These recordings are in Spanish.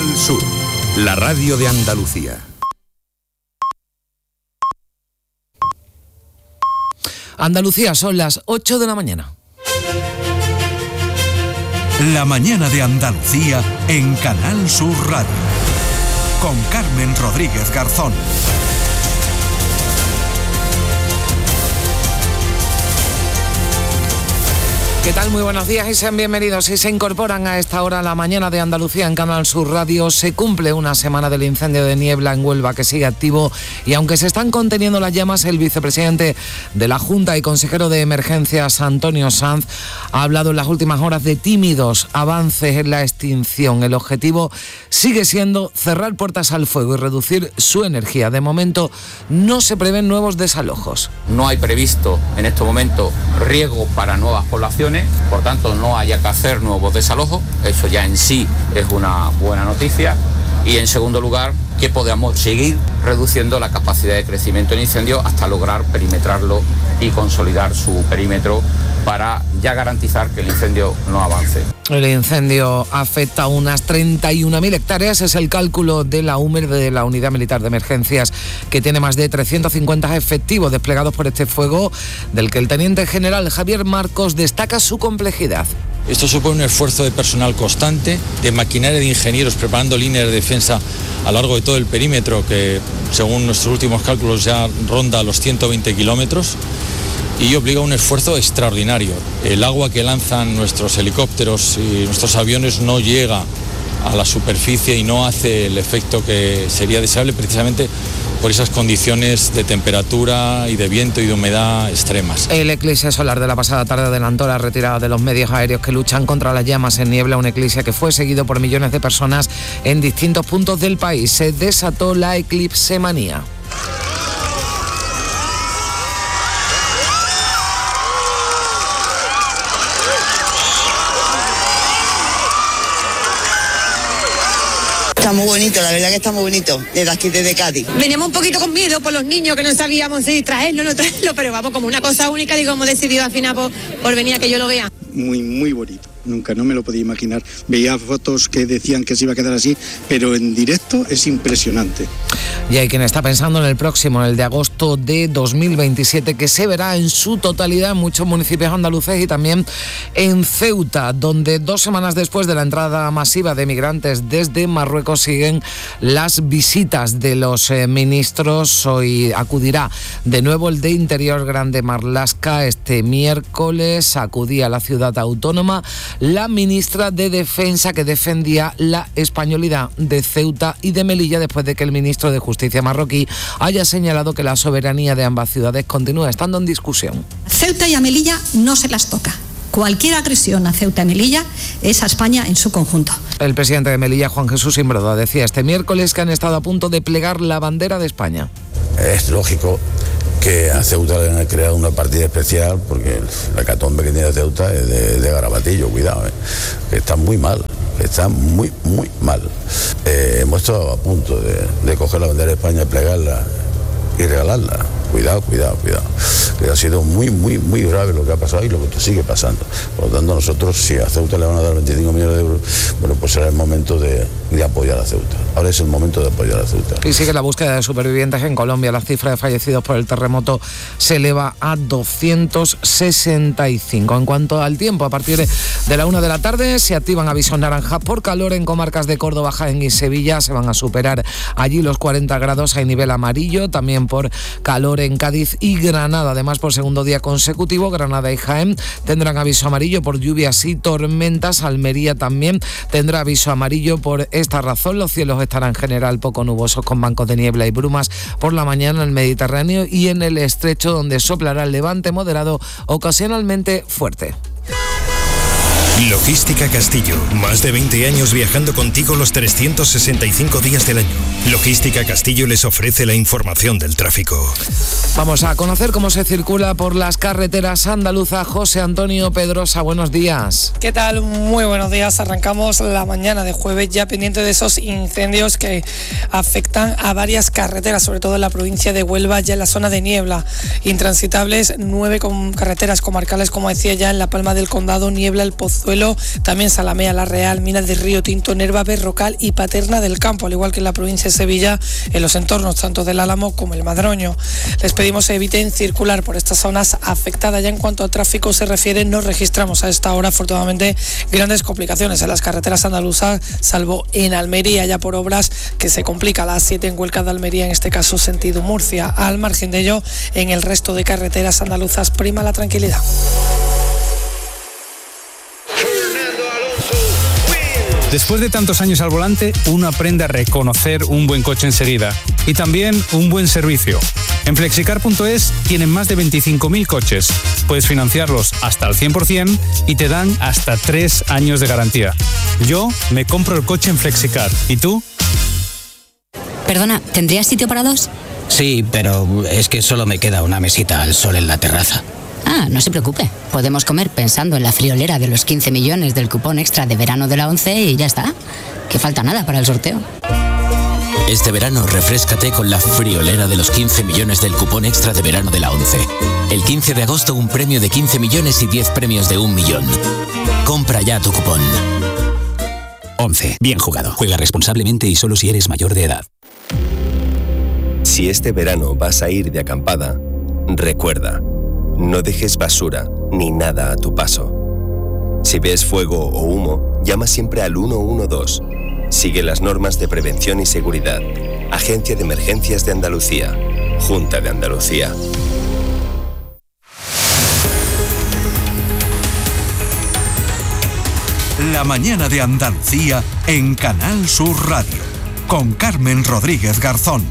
Canal Sur, la radio de Andalucía. Andalucía, son las 8 de la mañana. La mañana de Andalucía en Canal Sur Radio. Con Carmen Rodríguez Garzón. ¿Qué tal? Muy buenos días y sean bienvenidos. Si se incorporan a esta hora la mañana de Andalucía en Canal Sur Radio, se cumple una semana del incendio de Niebla en Huelva que sigue activo y aunque se están conteniendo las llamas, el vicepresidente de la Junta y consejero de Emergencias, Antonio Sanz, ha hablado en las últimas horas de tímidos avances en la extinción. El objetivo sigue siendo cerrar puertas al fuego y reducir su energía. De momento no se prevén nuevos desalojos. No hay previsto en este momento riesgo para nuevas poblaciones. Por tanto, no haya que hacer nuevos desalojos, eso ya en sí es una buena noticia. Y en segundo lugar, que podamos seguir reduciendo la capacidad de crecimiento del incendio hasta lograr perimetrarlo y consolidar su perímetro para ya garantizar que el incendio no avance. El incendio afecta a unas 31.000 hectáreas, es el cálculo de la UMER, de la Unidad Militar de Emergencias, que tiene más de 350 efectivos desplegados por este fuego, del que el teniente general Javier Marcos destaca su complejidad. Esto supone un esfuerzo de personal constante, de maquinaria de ingenieros preparando líneas de defensa a lo largo de todo el perímetro, que según nuestros últimos cálculos ya ronda los 120 kilómetros, y obliga a un esfuerzo extraordinario. El agua que lanzan nuestros helicópteros y nuestros aviones no llega a la superficie y no hace el efecto que sería deseable precisamente por esas condiciones de temperatura y de viento y de humedad extremas. El eclipse solar de la pasada tarde adelantó la retirada de los medios aéreos que luchan contra las llamas en Niebla, un eclipse que fue seguido por millones de personas en distintos puntos del país. Se desató la eclipsemanía. Está muy bonito, la verdad que está muy bonito, desde aquí, desde Cádiz. Veníamos un poquito con miedo por los niños, que no sabíamos si traerlo o no traerlo, pero vamos, como una cosa única, digo, hemos decidido al final por venir a que yo lo vea. Muy bonito. Nunca, no me lo podía imaginar. Veía fotos que decían que se iba a quedar así, pero en directo es impresionante. Y hay quien está pensando en el próximo, en el de agosto de 2027, que se verá en su totalidad en muchos municipios andaluces y también en Ceuta, donde 2 semanas después de la entrada masiva de migrantes desde Marruecos siguen las visitas de los ministros. Hoy acudirá de nuevo el de Interior, Grande Marlaska. Este miércoles acudía a la ciudad autónoma la ministra de Defensa, que defendía la españolidad de Ceuta y de Melilla después de que el ministro de Justicia marroquí haya señalado que la soberanía de ambas ciudades continúa estando en discusión. Ceuta y a Melilla no se las toca. Cualquier agresión a Ceuta y Melilla es a España en su conjunto. El presidente de Melilla, Juan Jesús Imbroda, decía este miércoles que han estado a punto de plegar la bandera de España. Es lógico que a Ceuta le han creado una partida especial porque la hecatombe que tiene Ceuta es de garabatillo, cuidado, que está muy mal, está muy mal. Hemos estado a punto de coger la bandera de España, plegarla y regalarla. Cuidado, que ha sido muy grave lo que ha pasado y lo que sigue pasando. Por lo tanto, nosotros, si a Ceuta le van a dar 25 millones de euros, bueno, pues será el momento de apoyar a Ceuta. Ahora es el momento de apoyar a Ceuta. Y sigue la búsqueda de supervivientes en Colombia. La cifra de fallecidos por el terremoto se eleva a 265. En cuanto al tiempo, a partir de la 1 de la tarde se activan avisos naranjas por calor en comarcas de Córdoba, Jaén y Sevilla. Se van a superar allí los 40 grados. Hay nivel amarillo, también por calor en Cádiz y Granada. Además, por segundo día consecutivo, Granada y Jaén tendrán aviso amarillo por lluvias y tormentas. Almería también tendrá aviso amarillo por esta razón. Los cielos estarán en general poco nubosos con bancos de niebla y brumas por la mañana en el Mediterráneo y en el estrecho, donde soplará el levante moderado, ocasionalmente fuerte. Logística Castillo, más de 20 años viajando contigo los 365 días del año. Logística Castillo les ofrece la información del tráfico. Vamos a conocer cómo se circula por las carreteras andaluzas. José Antonio Pedrosa, buenos días. ¿Qué tal? Muy buenos días. Arrancamos la mañana de jueves ya pendiente de esos incendios que afectan a varias carreteras, sobre todo en la provincia de Huelva, ya en la zona de Niebla. Intransitables 9 carreteras comarcales, como decía ya, en La Palma del Condado, Niebla, El Pozo, Pozuelo, también Zalamea, La Real, Minas de Río Tinto, Nerva, Berrocal y Paterna del Campo, al igual que en la provincia de Sevilla, en los entornos tanto del Álamo como el Madroño. Les pedimos que eviten circular por estas zonas afectadas. Ya en cuanto a tráfico se refiere, no registramos a esta hora, afortunadamente, grandes complicaciones en las carreteras andaluzas, salvo en Almería, ya por obras que se complica la A7 en Huelca de Almería, en este caso sentido Murcia. Al margen de ello, en el resto de carreteras andaluzas prima la tranquilidad. Después de tantos años al volante, uno aprende a reconocer un buen coche enseguida y también un buen servicio. En Flexicar.es tienen más de 25.000 coches. Puedes financiarlos hasta el 100% y te dan hasta 3 años de garantía. Yo me compro el coche en Flexicar. ¿Y tú? Perdona, ¿tendrías sitio para 2? Sí, pero es que solo me queda una mesita al sol en la terraza. Ah, no se preocupe. Podemos comer pensando en la friolera de los 15 millones del cupón extra de verano de la ONCE y ya está. Que falta nada para el sorteo. Este verano refréscate con la friolera de los 15 millones del cupón extra de verano de la ONCE. El 15 de agosto un premio de 15 millones y 10 premios de 1 millón. Compra ya tu cupón. ONCE. Bien jugado. Juega responsablemente y solo si eres mayor de edad. Si este verano vas a ir de acampada, recuerda, no dejes basura ni nada a tu paso. Si ves fuego o humo, llama siempre al 112. Sigue las normas de prevención y seguridad. Agencia de Emergencias de Andalucía. Junta de Andalucía. La mañana de Andalucía en Canal Sur Radio. Con Carmen Rodríguez Garzón.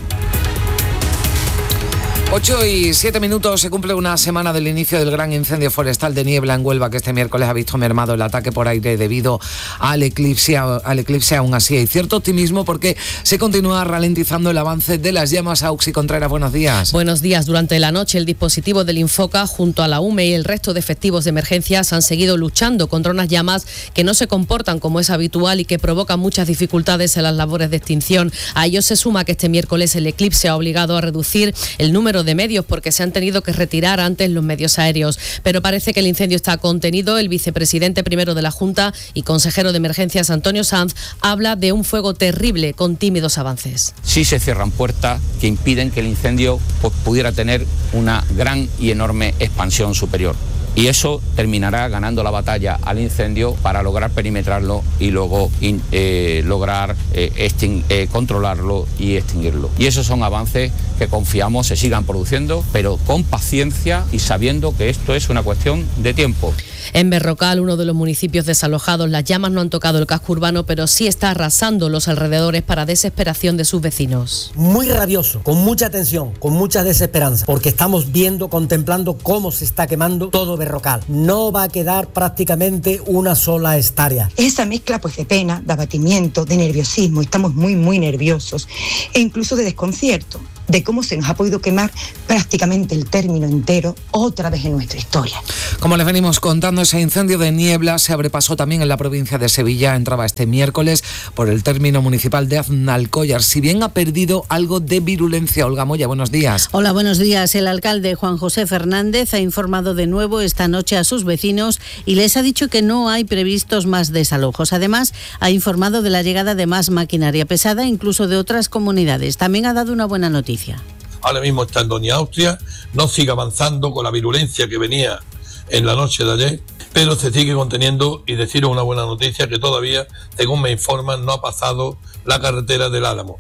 8:07 se cumple una semana del inicio del gran incendio forestal de niebla en Huelva, que este miércoles ha visto mermado el ataque por aire debido al eclipse. Aún así hay cierto optimismo porque se continúa ralentizando el avance de las llamas. Auxi Contreras, buenos días. Buenos días. Durante la noche el dispositivo del Infoca junto a la UME y el resto de efectivos de emergencias han seguido luchando contra unas llamas que no se comportan como es habitual y que provocan muchas dificultades en las labores de extinción. A ello se suma que este miércoles el eclipse ha obligado a reducir el número de medios porque se han tenido que retirar antes los medios aéreos. Pero parece que el incendio está contenido. El vicepresidente primero de la Junta y consejero de Emergencias, Antonio Sanz, habla de un fuego terrible con tímidos avances. Sí se cierran puertas que impiden que el incendio pudiera tener una gran y enorme expansión superior. Y eso terminará ganando la batalla al incendio para lograr perimetrarlo y luego lograr controlarlo y extinguirlo. Y esos son avances que confiamos se sigan produciendo, pero con paciencia y sabiendo que esto es una cuestión de tiempo. En Berrocal, uno de los municipios desalojados, las llamas no han tocado el casco urbano, pero sí está arrasando los alrededores para desesperación de sus vecinos. Muy rabioso, con mucha tensión, con mucha desesperanza, porque estamos viendo, contemplando cómo se está quemando todo Berrocal. No va a quedar prácticamente una sola hectárea. Esa mezcla pues de pena, de abatimiento, de nerviosismo, estamos muy nerviosos e incluso de desconcierto de cómo se nos ha podido quemar prácticamente el término entero otra vez en nuestra historia. Como les venimos contando, ese incendio de niebla se sobrepasó también en la provincia de Sevilla. Entraba este miércoles por el término municipal de Aznalcóllar. Si bien ha perdido algo de virulencia. Olga Moya, buenos días. Hola, buenos días. El alcalde Juan José Fernández ha informado de nuevo esta noche a sus vecinos y les ha dicho que no hay previstos más desalojos. Además, ha informado de la llegada de más maquinaria pesada, incluso de otras comunidades. También ha dado una buena noticia. Ahora mismo está en Doña Austria, no sigue avanzando con la virulencia que venía en la noche de ayer, pero se sigue conteniendo y deciros una buena noticia que todavía, según me informan, no ha pasado la carretera del Álamo.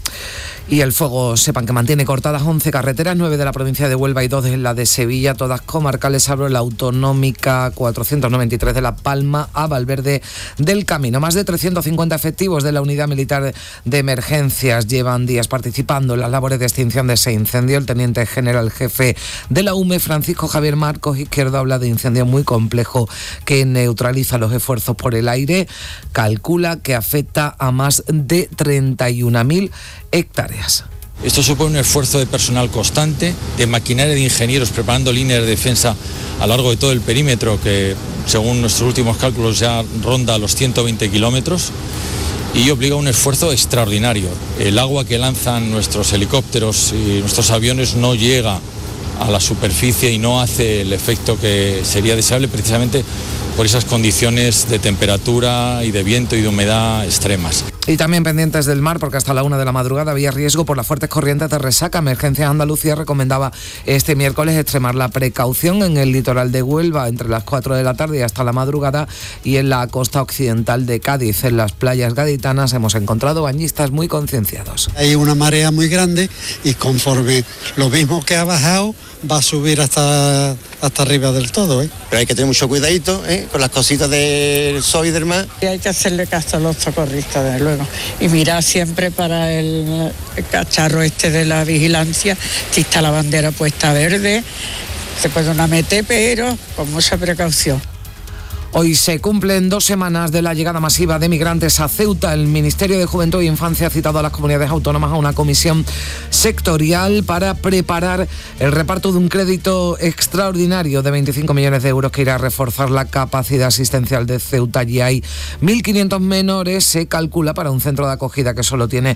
Y el fuego, sepan que mantiene cortadas 11 carreteras, 9 de la provincia de Huelva y 2 de la de Sevilla, todas comarcales, salvo la autonómica 493 de La Palma a Valverde del Camino. Más de 350 efectivos de la Unidad Militar de Emergencias llevan días participando en las labores de extinción de ese incendio. El teniente general jefe de la UME, Francisco Javier Marcos Izquierdo, habla de incendio muy complejo que neutraliza los esfuerzos por el aire. Calcula que afecta a más de 31.000 hectáreas. Esto supone un esfuerzo de personal constante, de maquinaria de ingenieros preparando líneas de defensa a lo largo de todo el perímetro, que según nuestros últimos cálculos ya ronda los 120 kilómetros, y obliga a un esfuerzo extraordinario. El agua que lanzan nuestros helicópteros y nuestros aviones no llega a la superficie y no hace el efecto que sería deseable, precisamente por esas condiciones de temperatura y de viento y de humedad extremas. Y también pendientes del mar, porque hasta la 1 de la madrugada había riesgo por las fuertes corrientes de resaca. Emergencias Andalucía recomendaba este miércoles extremar la precaución en el litoral de Huelva entre las 4 de la tarde y hasta la madrugada, y en la costa occidental de Cádiz. En las playas gaditanas hemos encontrado bañistas muy concienciados. Hay una marea muy grande y conforme lo mismo que ha bajado va a subir hasta arriba del todo, ¿eh? Pero hay que tener mucho cuidadito, con las cositas del sol y del mar. Y hay que hacerle caso a los socorristas, desde luego. Y mirar siempre para el cacharro este de la vigilancia, si está la bandera puesta verde, se puede una meter, pero con mucha precaución. Hoy se cumplen 2 semanas de la llegada masiva de migrantes a Ceuta. El Ministerio de Juventud e Infancia ha citado a las comunidades autónomas a una comisión sectorial para preparar el reparto de un crédito extraordinario de 25 millones de euros que irá a reforzar la capacidad asistencial de Ceuta. Allí hay 1.500 menores, se calcula, para un centro de acogida que solo tiene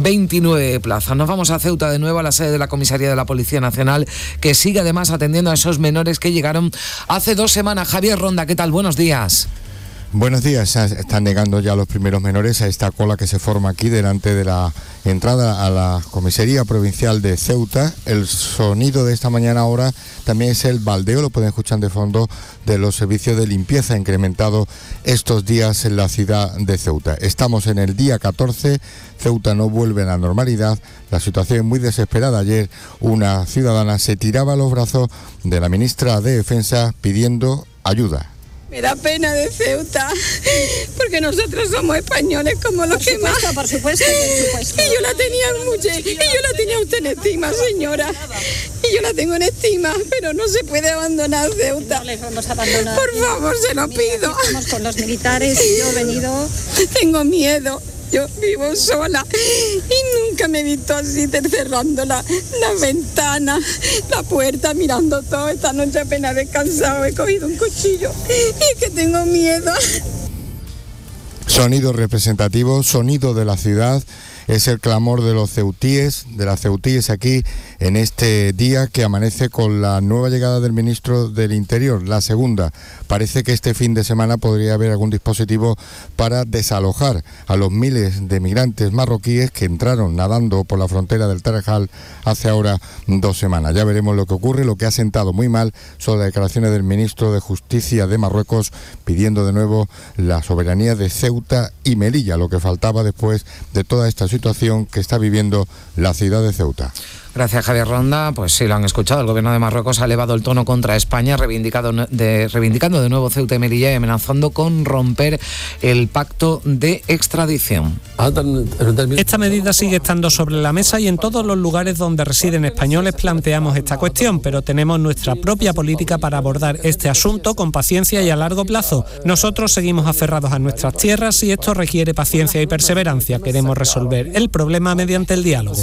29 plazas. Nos vamos a Ceuta de nuevo, a la sede de la Comisaría de la Policía Nacional, que sigue además atendiendo a esos menores que llegaron hace 2 semanas. Javier Ronda, ¿qué tal? Buenos días. Buenos días. Están llegando ya los primeros menores a esta cola que se forma aquí delante de la entrada a la Comisaría Provincial de Ceuta. El sonido de esta mañana ahora también es el baldeo, lo pueden escuchar de fondo, de los servicios de limpieza incrementado estos días en la ciudad de Ceuta. Estamos en el día 14, Ceuta no vuelve a la normalidad, la situación es muy desesperada. Ayer una ciudadana se tiraba a los brazos de la ministra de Defensa pidiendo ayuda. Me da pena de Ceuta, porque nosotros somos españoles como los que más. Por supuesto. Y yo la tenía usted en estima, señora. Y yo la tengo en estima, pero no se puede abandonar Ceuta. No les vamos a abandonar. Por favor, se lo pido. Estamos con los militares y yo he venido. Tengo miedo. Yo vivo sola y nunca me he visto así, cerrando la ventana, la puerta, mirando todo. Esta noche apenas he descansado, he cogido un cuchillo y es que tengo miedo. Sonido representativo, sonido de la ciudad, es el clamor de los ceutíes, de las ceutíes aquí en este día que amanece con la nueva llegada del ministro del Interior, la segunda. Parece que este fin de semana podría haber algún dispositivo para desalojar a los miles de migrantes marroquíes que entraron nadando por la frontera del Tarajal hace ahora 2 semanas. Ya veremos lo que ocurre. Lo que ha sentado muy mal son las declaraciones del ministro de Justicia de Marruecos pidiendo de nuevo la soberanía de Ceuta y Melilla, lo que faltaba después de toda esta situación que está viviendo la ciudad de Ceuta. Gracias, Javier Ronda. Pues sí, lo han escuchado. El gobierno de Marruecos ha elevado el tono contra España, reivindicando de nuevo Ceuta y Melilla y amenazando con romper el pacto de extradición. Esta medida sigue estando sobre la mesa y en todos los lugares donde residen españoles planteamos esta cuestión, pero tenemos nuestra propia política para abordar este asunto con paciencia y a largo plazo. Nosotros seguimos aferrados a nuestras tierras y esto requiere paciencia y perseverancia. Queremos resolver el problema mediante el diálogo.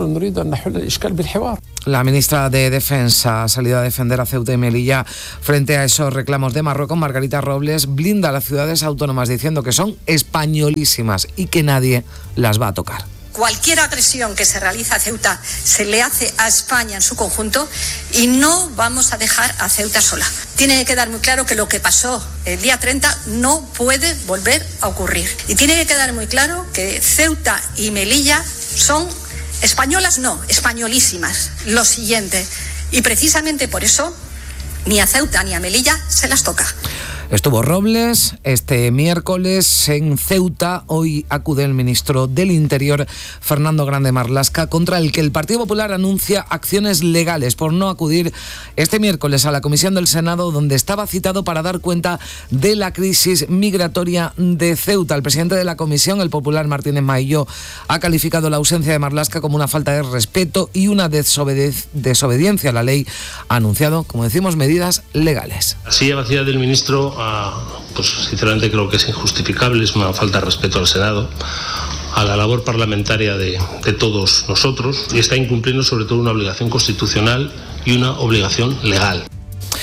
La ministra de Defensa ha salido a defender a Ceuta y Melilla frente a esos reclamos de Marruecos. Margarita Robles blinda a las ciudades autónomas diciendo que son españolísimas y que nadie las va a tocar. Cualquier agresión que se realiza a Ceuta se le hace a España en su conjunto y no vamos a dejar a Ceuta sola. Tiene que quedar muy claro que lo que pasó el día 30 no puede volver a ocurrir. Y tiene que quedar muy claro que Ceuta y Melilla son españolas, no, españolísimas. Lo siguiente. Y precisamente por eso ni a Ceuta ni a Melilla se las toca. Estuvo Robles este miércoles en Ceuta. Hoy acude el ministro del Interior, Fernando Grande Marlaska, contra el que el Partido Popular anuncia acciones legales por no acudir este miércoles a la comisión del Senado, donde estaba citado para dar cuenta de la crisis migratoria de Ceuta. El presidente de la comisión, el popular Martínez Maillo, ha calificado la ausencia de Marlaska como una falta de respeto y una desobediencia a la ley. Ha anunciado, como decimos, medidas legales. La silla vacía del ministro, pues sinceramente creo que es injustificable, es una falta de respeto al Senado, a la labor parlamentaria de todos nosotros, y está incumpliendo sobre todo una obligación constitucional y una obligación legal.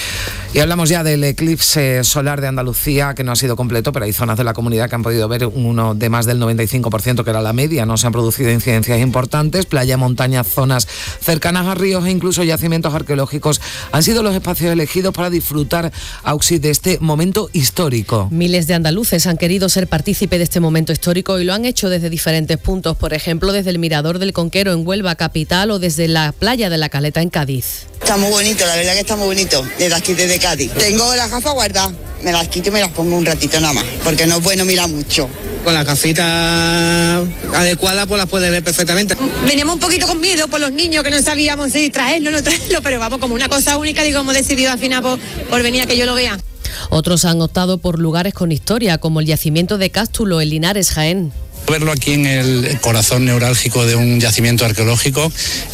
Y hablamos ya del eclipse solar de Andalucía, que no ha sido completo, pero hay zonas de la comunidad que han podido ver uno de más del 95%, que era la media. No se han producido incidencias importantes. Playa, montañas, zonas cercanas a ríos e incluso yacimientos arqueológicos han sido los espacios elegidos para disfrutar, Auxi, de este momento histórico. Miles de andaluces han querido ser partícipe de este momento histórico y lo han hecho desde diferentes puntos, por ejemplo, desde el Mirador del Conquero en Huelva capital o desde la playa de la Caleta en Cádiz. Está muy bonito, la verdad que está muy bonito, desde aquí, desde Cádiz. Tengo las gafas guardadas, me las quito y me las pongo un ratito nada más, porque no es bueno mirar mucho. Con la gafita adecuada pues las puedes ver perfectamente. Veníamos un poquito con miedo por los niños, que no sabíamos si traerlo o no traerlo, pero vamos, como una cosa única, digo, hemos decidido al final por venir a que yo lo vea. Otros han optado por lugares con historia, como el yacimiento de Cástulo en Linares, Jaén. Verlo aquí en el corazón neurálgico de un yacimiento arqueológico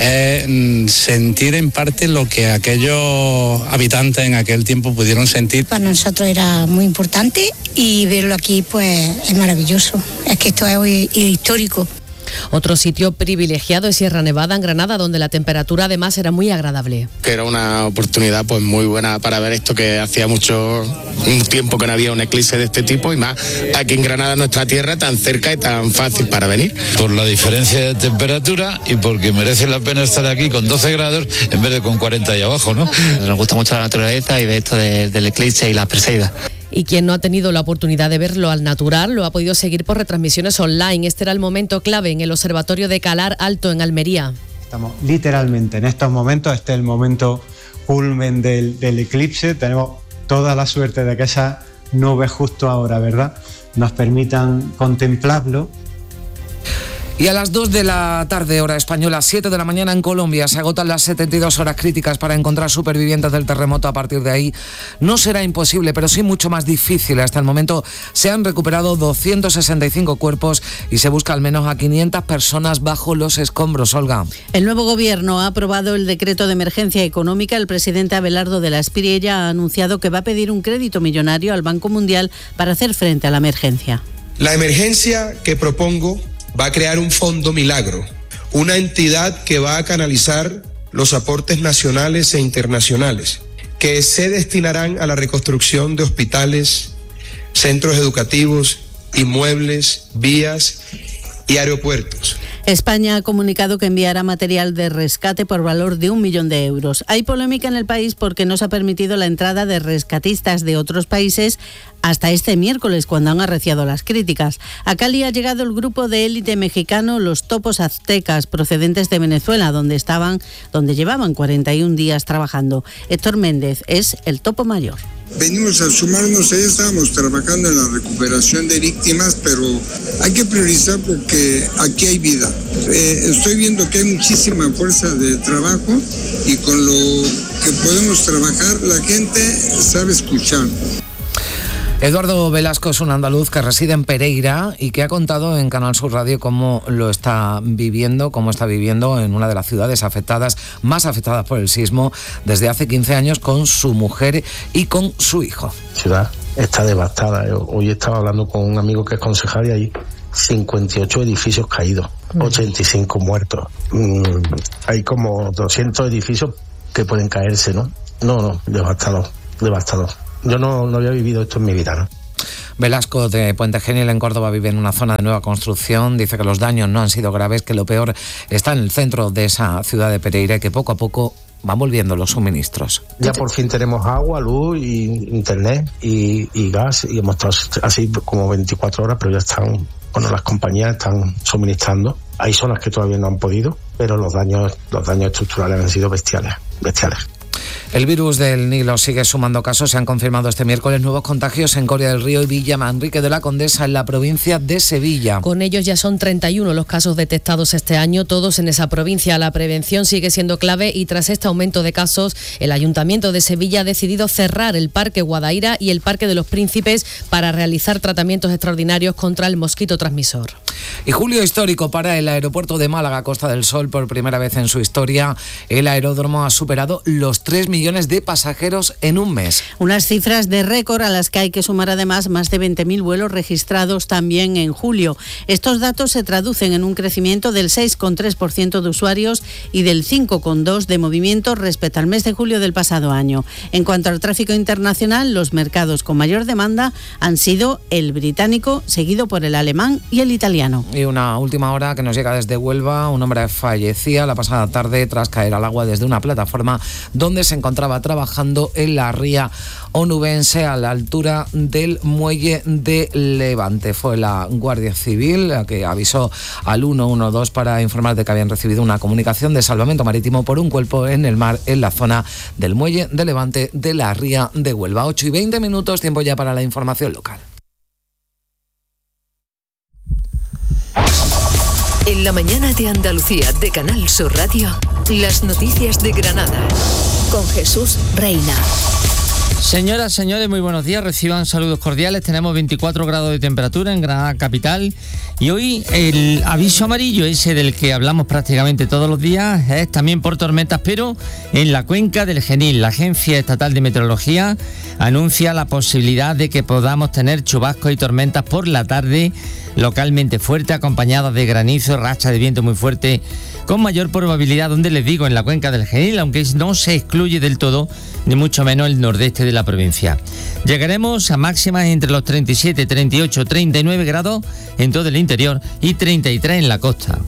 es sentir en parte lo que aquellos habitantes en aquel tiempo pudieron sentir. Para nosotros era muy importante y verlo aquí pues es maravilloso, es que esto es histórico. Otro sitio privilegiado es Sierra Nevada, en Granada, donde la temperatura además era muy agradable. Que era una oportunidad pues muy buena para ver esto, que hacía un tiempo que no había un eclipse de este tipo, y más aquí en Granada, nuestra tierra, tan cerca y tan fácil para venir. Por la diferencia de temperatura y porque merece la pena estar aquí con 12 grados en vez de con 40 ahí abajo, ¿no? Nos gusta mucho la naturaleza y de esto del eclipse y las Perseidas. Y quien no ha tenido la oportunidad de verlo al natural lo ha podido seguir por retransmisiones online. Este era el momento clave en el Observatorio de Calar Alto en Almería. Estamos literalmente en estos momentos, este es el momento culmen del eclipse. Tenemos toda la suerte de que esas nubes justo ahora, ¿verdad?, nos permitan contemplarlo. Y a las 2 de la tarde, hora española, 7 de la mañana en Colombia, se agotan las 72 horas críticas para encontrar supervivientes del terremoto. A partir de ahí no será imposible, pero sí mucho más difícil. Hasta el momento se han recuperado 265 cuerpos y se busca al menos a 500 personas bajo los escombros. Olga. El nuevo gobierno ha aprobado el decreto de emergencia económica. El presidente Abelardo de la Espriella ha anunciado que va a pedir un crédito millonario al Banco Mundial para hacer frente a la emergencia. La emergencia que propongo va a crear un fondo milagro, una entidad que va a canalizar los aportes nacionales e internacionales, que se destinarán a la reconstrucción de hospitales, centros educativos, inmuebles, vías y aeropuertos. España ha comunicado que enviará material de rescate por valor de 1 millón de euros. Hay polémica en el país porque no se ha permitido la entrada de rescatistas de otros países hasta este miércoles, cuando han arreciado las críticas. A Cali ha llegado el grupo de élite mexicano Los Topos Aztecas, procedentes de Venezuela, donde llevaban 41 días trabajando. Héctor Méndez es el topo mayor. Venimos a sumarnos, estábamos trabajando en la recuperación de víctimas, pero hay que priorizar porque aquí hay vida. Estoy viendo que hay muchísima fuerza de trabajo y con lo que podemos trabajar, la gente sabe escuchar. Eduardo Velasco es un andaluz que reside en Pereira y que ha contado en Canal Sur Radio cómo está viviendo en una de las ciudades más afectadas por el sismo desde hace 15 años con su mujer y con su hijo. La ciudad está devastada. Hoy estaba hablando con un amigo que es concejal y hay 58 edificios caídos, 85 muertos. Hay como 200 edificios que pueden caerse, ¿no? No, devastador. Yo no había vivido esto en mi vida, ¿no? Velasco, de Puente Genil, en Córdoba, vive en una zona de nueva construcción. Dice que los daños no han sido graves, que lo peor está en el centro de esa ciudad de Pereira y que poco a poco van volviendo los suministros. Ya por fin tenemos agua, luz, y internet y gas, y hemos estado así como 24 horas, pero ya las compañías están suministrando. Hay zonas que todavía no han podido, pero los daños estructurales han sido bestiales. El virus del Nilo sigue sumando casos. Se han confirmado este miércoles nuevos contagios en Coria del Río y Villa Manrique de la Condesa, en la provincia de Sevilla. Con ellos ya son 31 los casos detectados este año, todos en esa provincia. La prevención sigue siendo clave y tras este aumento de casos, el Ayuntamiento de Sevilla ha decidido cerrar el Parque Guadaira y el Parque de los Príncipes para realizar tratamientos extraordinarios contra el mosquito transmisor. Y julio histórico para el aeropuerto de Málaga, Costa del Sol. Por primera vez en su historia, el aeródromo ha superado los 3 millones de pasajeros en un mes. Unas cifras de récord a las que hay que sumar además más de 20.000 vuelos registrados también en julio. Estos datos se traducen en un crecimiento del 6,3% de usuarios y del 5,2% de movimiento respecto al mes de julio del pasado año. En cuanto al tráfico internacional, los mercados con mayor demanda han sido el británico, seguido por el alemán y el italiano. Y una última hora que nos llega desde Huelva. Un hombre fallecía la pasada tarde tras caer al agua desde una plataforma donde se encontraba trabajando en la ría onubense a la altura del muelle de Levante. Fue la Guardia Civil la que avisó al 112 para informar de que habían recibido una comunicación de salvamento marítimo por un cuerpo en el mar en la zona del muelle de Levante de la ría de Huelva. 8:20, tiempo ya para la información local. En la mañana de Andalucía de Canal Sur Radio, las noticias de Granada, con Jesús Reina. Señoras, señores, muy buenos días, reciban saludos cordiales. Tenemos 24 grados de temperatura en Granada capital y hoy el aviso amarillo, ese del que hablamos prácticamente todos los días, es también por tormentas, pero en la cuenca del Genil. La Agencia Estatal de Meteorología anuncia la posibilidad de que podamos tener chubascos y tormentas por la tarde, localmente fuerte, acompañadas de granizo, rachas de viento muy fuerte, con mayor probabilidad, donde les digo, en la cuenca del Genil, aunque no se excluye del todo, ni mucho menos el nordeste de la provincia. Llegaremos a máximas entre los 37, 38, 39 grados en todo el interior y 33 en la costa.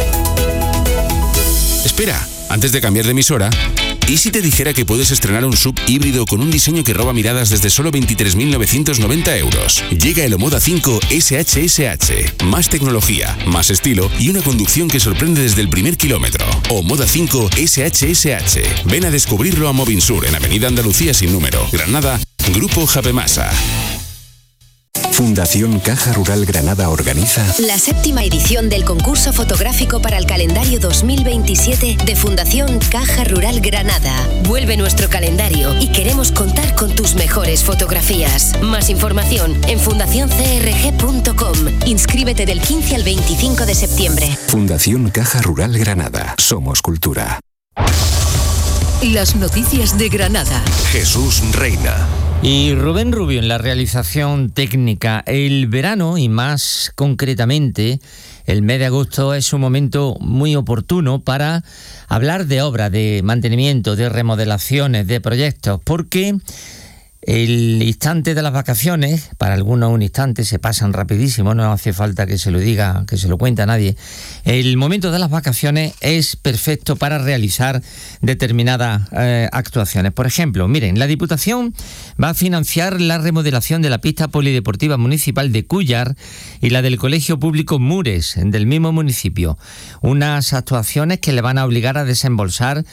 Espera, antes de cambiar de emisora, ¿y si te dijera que puedes estrenar un SUV híbrido con un diseño que roba miradas desde solo 23.990 euros? Llega el Omoda 5 SHSH. Más tecnología, más estilo y una conducción que sorprende desde el primer kilómetro. Omoda 5 SHSH. Ven a descubrirlo a Movinsur en Avenida Andalucía sin número, Granada, Grupo Japemasa. Fundación Caja Rural Granada organiza la 7ª edición del concurso fotográfico para el calendario 2027 de Fundación Caja Rural Granada. Vuelve nuestro calendario y queremos contar con tus mejores fotografías. Más información en fundacioncrg.com. Inscríbete del 15 al 25 de septiembre. Fundación Caja Rural Granada. Somos cultura. Las noticias de Granada. Jesús Reina. Y Rubén Rubio en la realización técnica. El verano, y más concretamente el mes de agosto, es un momento muy oportuno para hablar de obras, de mantenimiento, de remodelaciones, de proyectos, porque el instante de las vacaciones, para algunos un instante, se pasan rapidísimo, no hace falta que se lo diga, que se lo cuente a nadie. El momento de las vacaciones es perfecto para realizar determinadas actuaciones. Por ejemplo, miren, la Diputación va a financiar la remodelación de la pista polideportiva municipal de Cúllar y la del Colegio Público Mures, del mismo municipio. Unas actuaciones que le van a obligar a desembolsar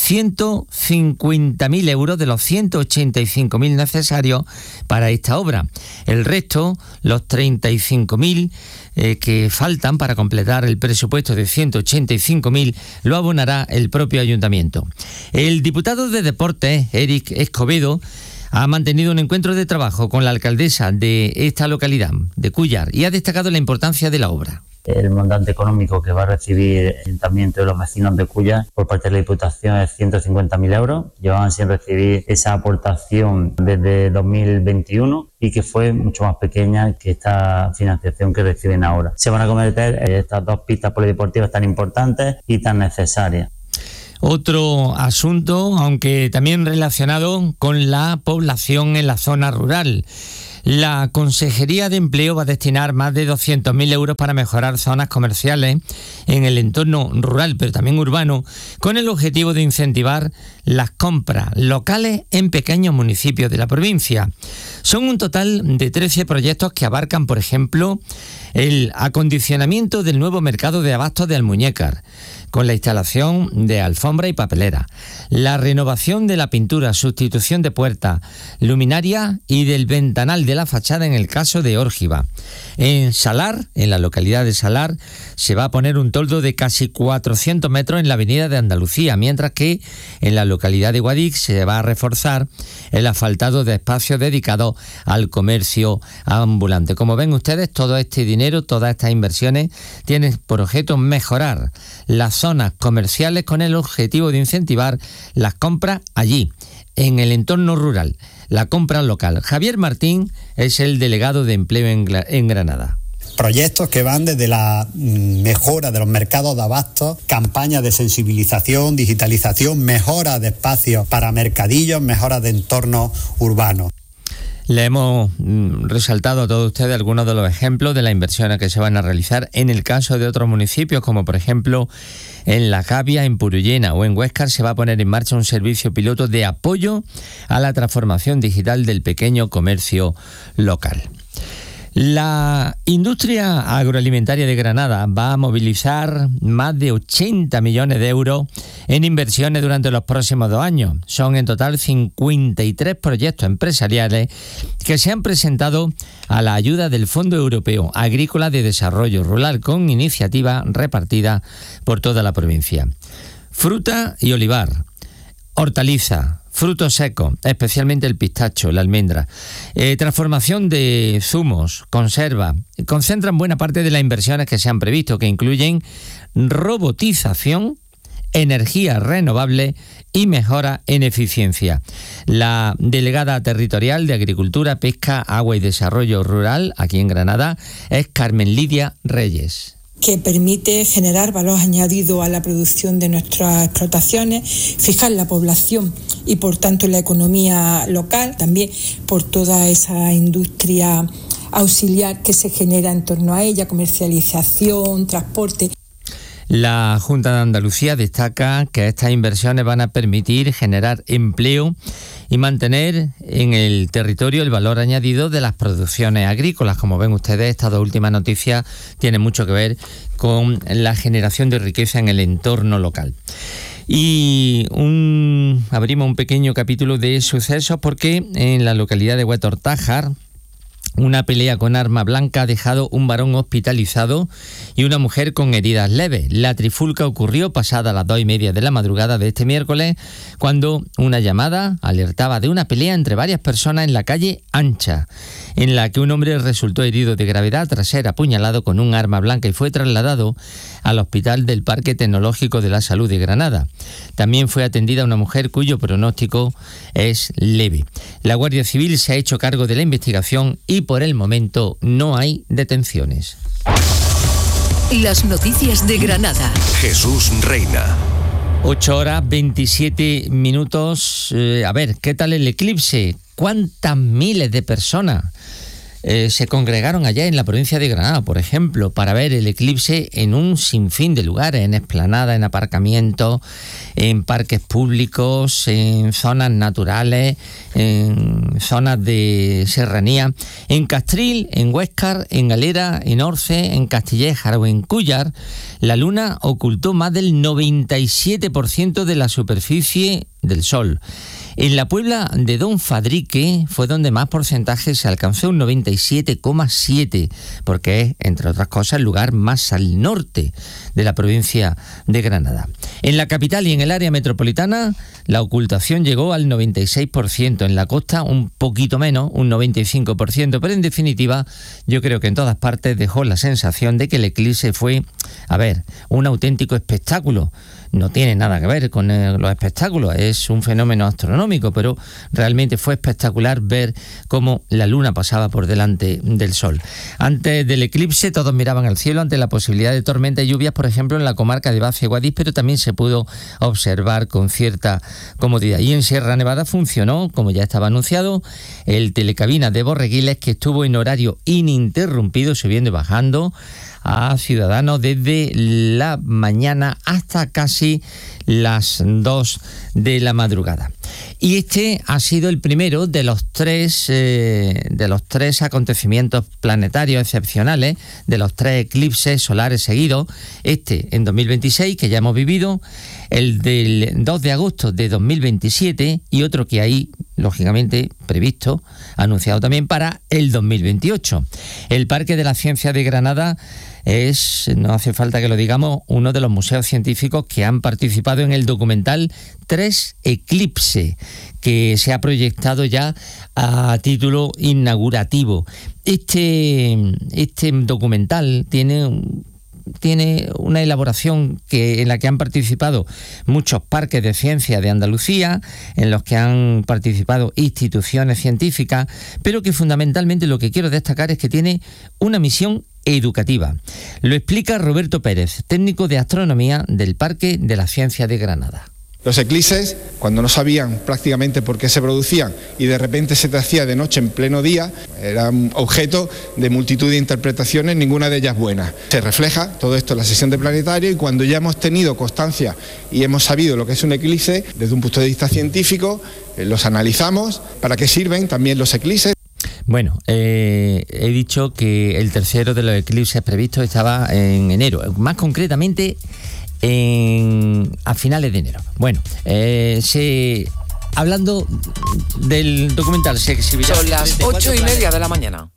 150.000 euros de los 185.000 necesarios para esta obra. El resto, los 35.000 que faltan para completar el presupuesto de 185.000, lo abonará el propio ayuntamiento. El diputado de Deportes, Eric Escobedo, ha mantenido un encuentro de trabajo con la alcaldesa de esta localidad, de Cúllar, y ha destacado la importancia de la obra. El montante económico que va a recibir el ayuntamiento de los vecinos de Cúllar por parte de la Diputación es 150.000 euros. Llevaban sin recibir esa aportación desde 2021 y que fue mucho más pequeña que esta financiación que reciben ahora. Se van a convertir estas dos pistas polideportivas tan importantes y tan necesarias. Otro asunto, aunque también relacionado con la población en la zona rural. La Consejería de Empleo va a destinar más de 200.000 euros para mejorar zonas comerciales en el entorno rural, pero también urbano, con el objetivo de incentivar las compras locales en pequeños municipios de la provincia. Son un total de 13 proyectos que abarcan, por ejemplo, el acondicionamiento del nuevo mercado de abastos de Almuñécar, con la instalación de alfombra y papelera, la renovación de la pintura, sustitución de puertas, luminaria y del ventanal de la fachada en el caso de Órgiva. En Salar, en la localidad de Salar, se va a poner un toldo de casi 400 metros en la avenida de Andalucía, mientras que en la localidad de Guadix se va a reforzar el asfaltado de espacios dedicados al comercio ambulante. Como ven ustedes, todo este dinero, todas estas inversiones tienen por objeto mejorar las zonas comerciales con el objetivo de incentivar las compras allí, en el entorno rural, la compra local. Javier Martín es el delegado de empleo en Granada. Proyectos que van desde la mejora de los mercados de abastos, campañas de sensibilización, digitalización, mejora de espacios para mercadillos, mejora de entornos urbanos. Le hemos resaltado a todos ustedes algunos de los ejemplos de las inversiones que se van a realizar en el caso de otros municipios, como por ejemplo en La Gavia, en Purullena o en Huéscar se va a poner en marcha un servicio piloto de apoyo a la transformación digital del pequeño comercio local. La industria agroalimentaria de Granada va a movilizar más de 80 millones de euros en inversiones durante los próximos 2 años. Son en total 53 proyectos empresariales que se han presentado a la ayuda del Fondo Europeo Agrícola de Desarrollo Rural, con iniciativa repartida por toda la provincia. Fruta y olivar, hortaliza, frutos secos, especialmente el pistacho, la almendra, transformación de zumos, conserva, concentran buena parte de las inversiones que se han previsto, que incluyen robotización, energía renovable y mejora en eficiencia. La delegada territorial de Agricultura, Pesca, Agua y Desarrollo Rural, aquí en Granada, es Carmen Lidia Reyes, que permite generar valor añadido a la producción de nuestras explotaciones, fijar la población y por tanto la economía local, también por toda esa industria auxiliar que se genera en torno a ella, comercialización, transporte. La Junta de Andalucía destaca que estas inversiones van a permitir generar empleo y mantener en el territorio el valor añadido de las producciones agrícolas. Como ven ustedes, estas dos últimas noticias tienen mucho que ver con la generación de riqueza en el entorno local. Y abrimos un pequeño capítulo de sucesos porque en la localidad de Huetortájar, una pelea con arma blanca ha dejado un varón hospitalizado y una mujer con heridas leves. La trifulca ocurrió pasada las 2:30 de la madrugada de este miércoles, cuando una llamada alertaba de una pelea entre varias personas en la calle Ancha, en la que un hombre resultó herido de gravedad tras ser apuñalado con un arma blanca y fue trasladado al Hospital del Parque Tecnológico de la Salud de Granada. También fue atendida una mujer cuyo pronóstico es leve. La Guardia Civil se ha hecho cargo de la investigación y por el momento no hay detenciones. Las noticias de Granada. Jesús Reina. 8:27. A ver, ¿qué tal el eclipse? ¿Cuántas miles de personas se congregaron allá en la provincia de Granada, por ejemplo, para ver el eclipse en un sinfín de lugares, en esplanadas, en aparcamientos, en parques públicos, en zonas naturales, en zonas de serranía, en Castril, en Huéscar, en Galera, en Orce, en Castillejar o en Cúllar? La luna ocultó más del 97% de la superficie del sol. En la Puebla de Don Fadrique fue donde más porcentaje se alcanzó, un 97,7%, porque es, entre otras cosas, el lugar más al norte de la provincia de Granada. En la capital y en el área metropolitana, la ocultación llegó al 96%, en la costa un poquito menos, un 95%, pero en definitiva, yo creo que en todas partes dejó la sensación de que el eclipse fue, un auténtico espectáculo. No tiene nada que ver con los espectáculos, es un fenómeno astronómico, pero realmente fue espectacular ver cómo la luna pasaba por delante del sol. Antes del eclipse todos miraban al cielo ante la posibilidad de tormentas y lluvias, por ejemplo en la comarca de Baza y Guadix, pero también se pudo observar con cierta comodidad. Y en Sierra Nevada funcionó, como ya estaba anunciado, el telecabina de Borreguiles, que estuvo en horario ininterrumpido, subiendo y bajando a ciudadanos desde la mañana hasta casi las 2 de la madrugada. Y este ha sido el primero de los tres acontecimientos planetarios excepcionales, de los 3 eclipses solares seguidos. Este en 2026, que ya hemos vivido, el del 2 de agosto de 2027 y otro que hay, lógicamente, previsto, anunciado también para el 2028. El Parque de la Ciencia de Granada es, no hace falta que lo digamos, uno de los museos científicos que han participado en el documental 3 Eclipse, que se ha proyectado ya a título inaugurativo. Este documental tiene una elaboración en la que han participado muchos parques de ciencia de Andalucía, en los que han participado instituciones científicas, pero que fundamentalmente lo que quiero destacar es que tiene una misión educativa. Lo explica Roberto Pérez, técnico de astronomía del Parque de la Ciencia de Granada. Los eclipses, cuando no sabían prácticamente por qué se producían y de repente se te hacía de noche en pleno día, eran objeto de multitud de interpretaciones, ninguna de ellas buena. Se refleja todo esto en la sesión de planetario y cuando ya hemos tenido constancia y hemos sabido lo que es un eclipse, desde un punto de vista científico, los analizamos, para qué sirven también los eclipses. Bueno, he dicho que el tercero de los eclipses previstos estaba en enero, más concretamente a finales de enero. Bueno, hablando del documental, se exhibirá. Son las 8:30 de la mañana.